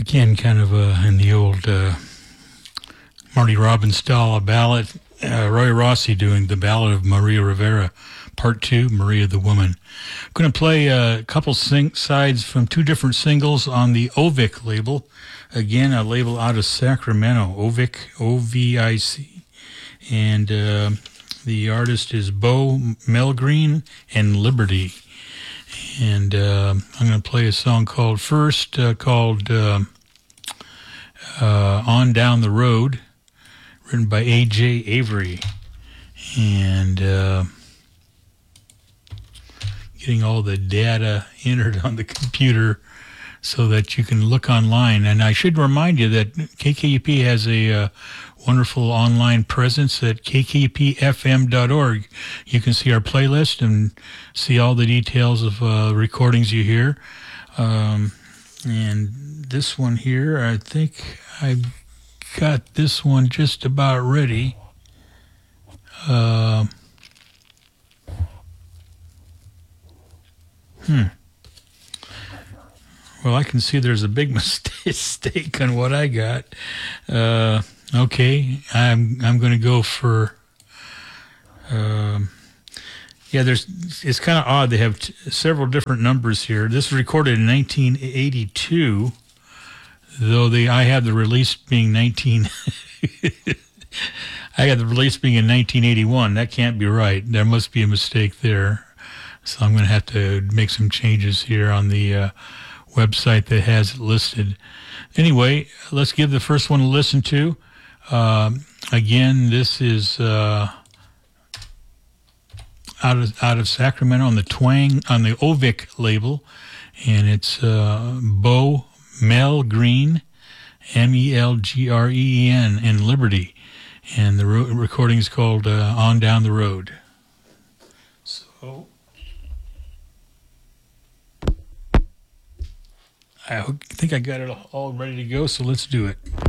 Again, kind of in the old Marty Robbins style, a ballad. Roy Rossi doing the Ballad of Maria Rivera, Part 2, Maria the Woman. I'm going to play a couple sides from two different singles on the Ovic label. Again, a label out of Sacramento, Ovic, O-V-I-C. And the artist is Bo Melgreen and Liberty. And I'm going to play a song called On Down the Road, written by A.J. Avery. And getting all the data entered on the computer so that you can look online. And I should remind you that KKUP has a wonderful online presence at kkupfm.org. You can see our playlist and see all the details of recordings you hear. And this one here, I think I've got this one just about ready. Well, I can see there's a big mistake on what I got. Okay, I'm going to go for. It's kind of odd. They have several different numbers here. This was recorded in 1982, though I have the release being I got the release being in 1981. That can't be right. There must be a mistake there. So I'm going to have to make some changes here on the website that has it listed. Anyway, let's give the first one a listen to. Again, this is out of Sacramento on the Ovic label, and it's Bo Melgreen, Melgreen, and Liberty, and the recording is called On Down the Road. So I think I got it all ready to go, so let's do it.